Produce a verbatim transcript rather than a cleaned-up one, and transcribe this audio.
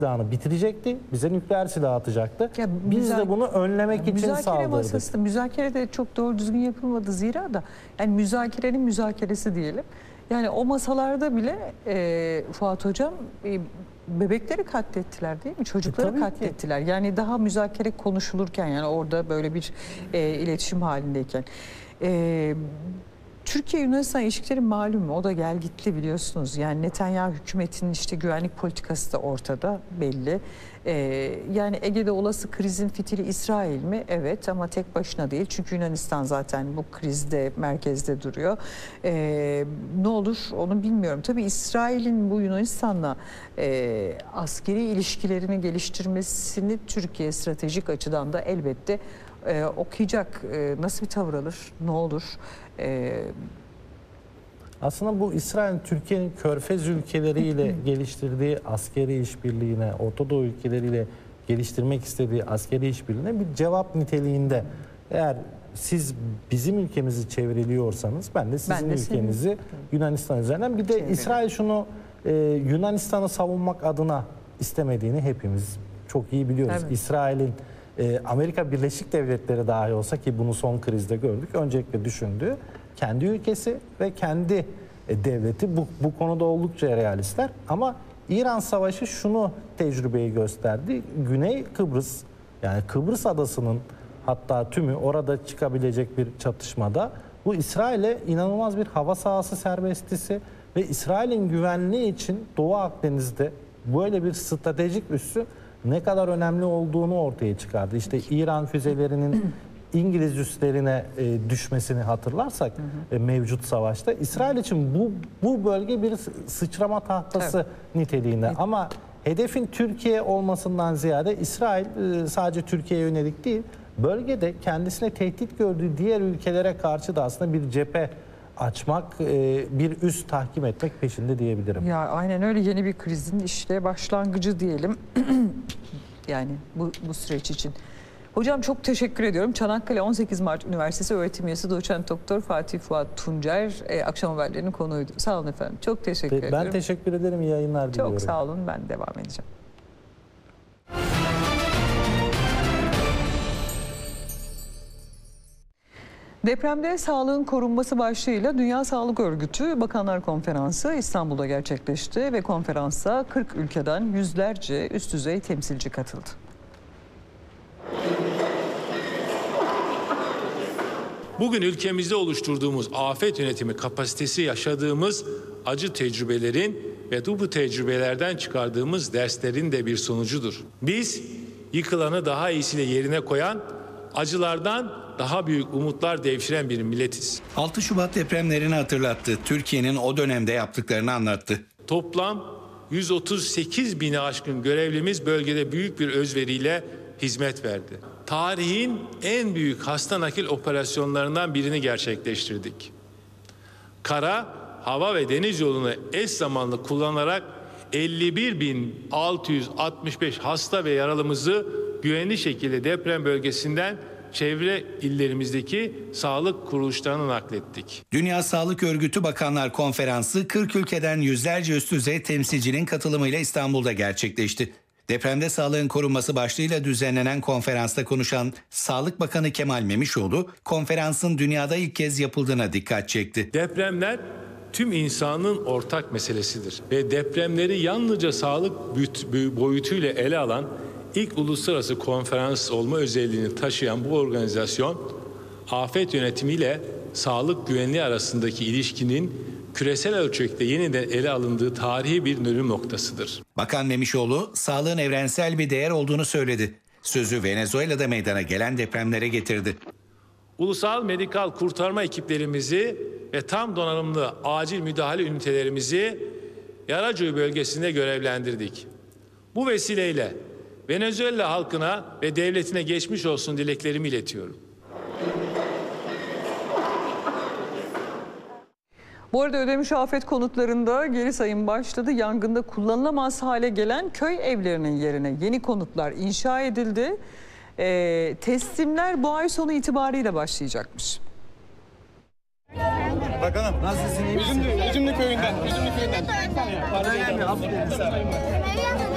silahını bitirecekti. Bize nükleer silah atacaktı. Ya, Biz de bunu önlemek için müzakere saldırdık. Masası, müzakere de çok doğru düzgün yapılmadı zira da. Yani müzakerenin müzakeresi diyelim. Yani o masalarda bile e, Fuat Hocam e, bebekleri katlettiler değil mi? Çocukları e, katlettiler. Ki. Yani daha müzakere konuşulurken yani orada böyle bir e, iletişim halindeyken. E, Türkiye-Yunanistan ilişkileri malum, o da gel gitti biliyorsunuz. Yani Netanyahu hükümetinin işte güvenlik politikası da ortada, belli. Ee, yani Ege'de olası krizin fitili İsrail mi? Evet, ama tek başına değil. Çünkü Yunanistan zaten bu krizde merkezde duruyor. Ee, ne olur onu bilmiyorum. Tabii İsrail'in bu Yunanistan'la e, askeri ilişkilerini geliştirmesini Türkiye stratejik açıdan da elbette e, okuyacak. E, nasıl bir tavır alır? Ne olur? Ee, Aslında bu İsrail, Türkiye'nin Körfez ülkeleriyle geliştirdiği askeri işbirliğine, Orta Doğu ülkeleriyle geliştirmek istediği askeri işbirliğine bir cevap niteliğinde. Eğer siz bizim ülkemizi çevriliyorsanız ben de sizin ben de ülkenizi senin... Yunanistan üzerinden. Bir de Çevre. İsrail şunu e, Yunanistan'ı savunmak adına istemediğini hepimiz çok iyi biliyoruz. Evet. İsrail'in e, Amerika Birleşik Devletleri dahi olsa, ki bunu son krizde gördük, öncelikle düşündüğü kendi ülkesi ve kendi devleti. Bu, bu konuda oldukça realistler. Ama İran Savaşı şunu tecrübeyi gösterdi. Güney Kıbrıs, yani Kıbrıs adasının hatta tümü orada çıkabilecek bir çatışmada bu İsrail'e inanılmaz bir hava sahası serbestisi ve İsrail'in güvenliği için Doğu Akdeniz'de böyle bir stratejik üssü ne kadar önemli olduğunu ortaya çıkardı. İşte İran füzelerinin İngiliz üslerine e, düşmesini hatırlarsak hı hı. E, mevcut savaşta İsrail için bu bu bölge bir sıçrama tahtası evet. niteliğinde. Evet. Ama hedefin Türkiye olmasından ziyade İsrail e, sadece Türkiye'ye yönelik değil, bölgede kendisine tehdit gördüğü diğer ülkelere karşı da aslında bir cephe açmak, e, bir üs tahkim etmek peşinde diyebilirim. Ya aynen öyle, yeni bir krizin işte başlangıcı diyelim. Yani bu bu süreç için. Hocam çok teşekkür ediyorum. Çanakkale on sekiz Mart Üniversitesi öğretim üyesi Doçent Doktor Fatih Fuat Tuncer e, akşam haberlerinin konuydu. Sağ olun efendim. Çok teşekkür ben ediyorum. Ben teşekkür ederim. İyi yayınlar diliyorum. Çok sağ olun. Ben devam edeceğim. Depremde sağlığın korunması başlığıyla Dünya Sağlık Örgütü Bakanlar Konferansı İstanbul'da gerçekleşti ve konferansa kırk ülkeden yüzlerce üst düzey temsilci katıldı. Bugün ülkemizde oluşturduğumuz afet yönetimi kapasitesi yaşadığımız acı tecrübelerin ve bu tecrübelerden çıkardığımız derslerin de bir sonucudur. Biz yıkılanı daha iyisiyle yerine koyan, acılardan daha büyük umutlar devşiren bir milletiz. altı Şubat depremlerini hatırlattı. Türkiye'nin o dönemde yaptıklarını anlattı. Toplam yüz otuz sekiz bini aşkın görevlimiz bölgede büyük bir özveriyle hizmet verdi. Tarihin en büyük hasta nakil operasyonlarından birini gerçekleştirdik. Kara, hava ve deniz yolunu eş zamanlı kullanarak elli bir bin altı yüz altmış beş hasta ve yaralımızı güvenli şekilde deprem bölgesinden çevre illerimizdeki sağlık kuruluşlarına naklettik. Dünya Sağlık Örgütü Bakanlar Konferansı kırk ülkeden yüzlerce üst düzey temsilcinin katılımıyla İstanbul'da gerçekleşti. Depremde sağlığın korunması başlığıyla düzenlenen konferansta konuşan Sağlık Bakanı Kemal Memişoğlu, konferansın dünyada ilk kez yapıldığına dikkat çekti. Depremler tüm insanın ortak meselesidir ve depremleri yalnızca sağlık boyutuyla ele alan ilk uluslararası konferans olma özelliğini taşıyan bu organizasyon, afet yönetimiyle sağlık güvenliği arasındaki ilişkinin küresel ölçekte yeniden ele alındığı tarihi bir dönüm noktasıdır. Bakan Memişoğlu, sağlığın evrensel bir değer olduğunu söyledi. Sözü Venezuela'da meydana gelen depremlere getirdi. Ulusal medikal kurtarma ekiplerimizi ve tam donanımlı acil müdahale ünitelerimizi Yaracuy bölgesinde görevlendirdik. Bu vesileyle Venezuela halkına ve devletine geçmiş olsun dileklerimi iletiyorum. Bu arada Ödemiş Afet Konutları'nda geri sayım başladı. Yangında kullanılamaz hale gelen köy evlerinin yerine yeni konutlar inşa edildi. Ee, teslimler bu ay sonu itibariyle başlayacakmış. Bakalım. Nasılsın? İyi misin? Üzümlü, Üzümlü köyünden. Üzümlü köyünden.